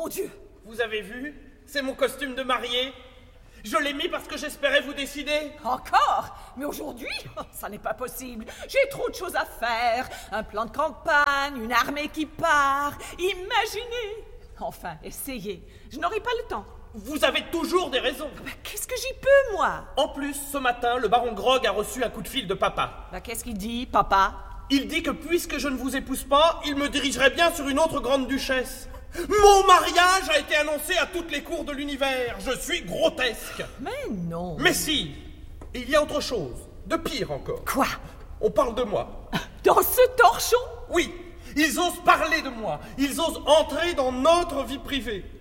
mon Dieu! Vous avez vu? C'est mon costume de mariée. Je l'ai mis parce que j'espérais vous décider. Encore? Mais aujourd'hui, ça n'est pas possible. J'ai trop de choses à faire. Un plan de campagne, une armée qui part. Imaginez! Enfin, essayez. Je n'aurai pas le temps. Vous avez toujours des raisons. Qu'est-ce que j'y peux, moi? En plus, ce matin, le baron Grog a reçu un coup de fil de papa. Qu'est-ce qu'il dit, papa? Il dit que puisque je ne vous épouse pas, il me dirigerait bien sur une autre grande duchesse. Mon mariage a été annoncé à toutes les cours de l'univers. Je suis grotesque. Mais non. Mais si. Il y a autre chose. De pire encore. Quoi? On parle de moi. Dans ce torchon? Oui. Ils osent parler de moi. Ils osent entrer dans notre vie privée.